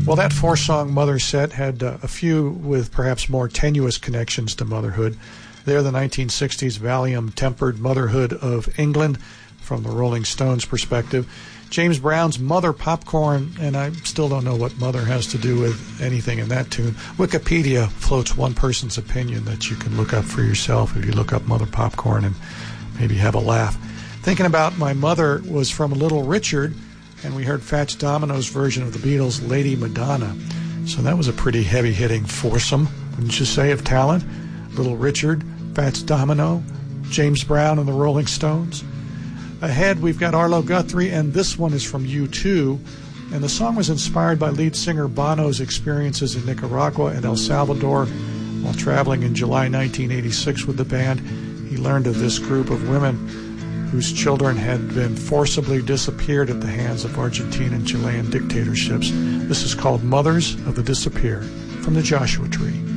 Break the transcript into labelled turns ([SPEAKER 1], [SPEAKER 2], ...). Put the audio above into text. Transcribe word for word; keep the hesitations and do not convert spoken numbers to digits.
[SPEAKER 1] Well, that four-song Mother set had uh, a few with perhaps more tenuous connections to motherhood. They're the nineteen sixties Valium-tempered Motherhood of England from the Rolling Stones' perspective. James Brown's Mother Popcorn, and I still don't know what Mother has to do with anything in that tune. Wikipedia floats one person's opinion that you can look up for yourself if you look up Mother Popcorn and maybe have a laugh. Thinking About My Mother was from Little Richard, and we heard Fats Domino's version of the Beatles' Lady Madonna. So that was a pretty heavy-hitting foursome, wouldn't you say, of talent? Little Richard, Fats Domino, James Brown and the Rolling Stones. Ahead, we've got Arlo Guthrie, and this one is from U two, and the song was inspired by lead singer Bono's experiences in Nicaragua and El Salvador. While traveling in July nineteen eighty-six with the band, he learned of this group of women whose children had been forcibly disappeared at the hands of Argentine and Chilean dictatorships. This is called Mothers of the Disappeared from the Joshua Tree.